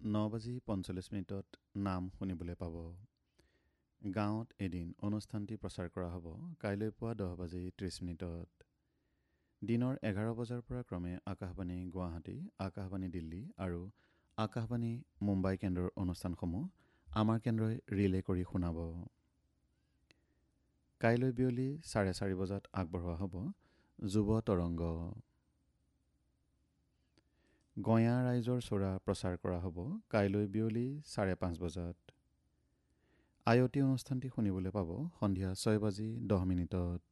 9:45 নাম শুনিবলৈ পাব। গাঁৱত এদিন অনুষ্ঠানটি প্ৰচাৰ কৰা হ'ব কাইলৈ পুৱা 10:30। দিনৰ 11 বজাৰ পৰা ক্ৰমে আকাশবাণী গুৱাহাটী, আকাশবাণী দিল্লী আৰু আকাশবাণী মুম্বাই কেন্দ্ৰৰ অনুষ্ঠানসমূহ আমাৰ কেন্দ্ৰই ৰিলে কৰি শুনাব। কাইলৈ বিয়লি 4:30 বজাত আগবঢ়োৱা হ'ব যুৱ তৰংগ। গঞা ৰাইজৰ চৰা প্ৰচাৰ কৰা হ'ব কাইলৈ বিয়লি 5:30 বজাত। আয়তী অনুষ্ঠানটি শুনিবলৈ পাব সন্ধিয়া 6:10।